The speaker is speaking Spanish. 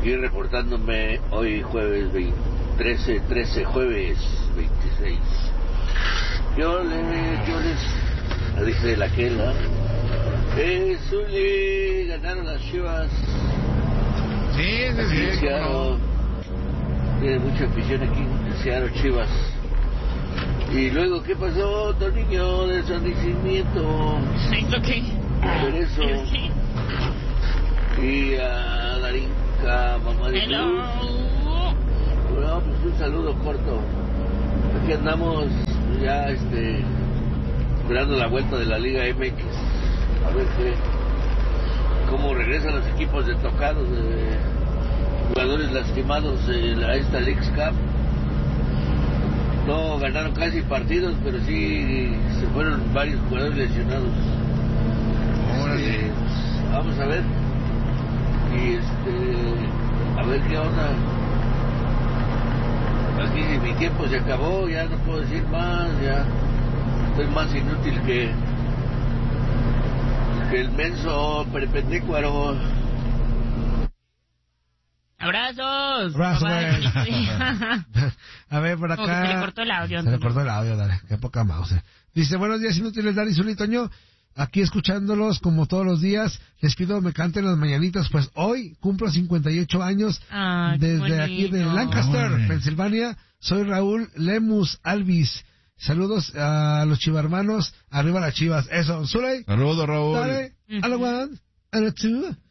Aquí reportándome hoy jueves 13, jueves 26. Yo les dije la quela. Zuli, ganaron las Chivas. Sí. Tiene mucha afición aquí en Seattle, Chivas. Y luego, ¿qué pasó, Toniño, de su nacimiento? ¿Qué? Por eso. Y a Darinka, mamá de Cruz. Bueno, pues un saludo corto. Aquí andamos ya esperando la vuelta de la Liga MX. A ver cómo regresan los equipos de tocados, de jugadores lastimados a esta Leagues Cup. No ganaron casi partidos, pero sí se fueron varios jugadores lesionados. Vamos a ver. Y a ver qué onda. Aquí mi tiempo se acabó, ya no puedo decir más, ya estoy más inútil que el menso perpendicuaro. ¡Abrazos! A ver, por acá. Se le cortó el audio. Se le cortó el audio, dale. Qué poca mouse. Dice, buenos días, inútiles, Dani, Zuli, Toño. Aquí escuchándolos como todos los días. Les pido me canten las mañanitas, pues hoy cumplo 58 años. Desde aquí de Lancaster, Pensilvania. Soy Raúl Lemus Alvis. Saludos a los chivarmanos. Arriba las Chivas. Eso, Zuli. Saludos, Raúl. Dale. A la one, a la two.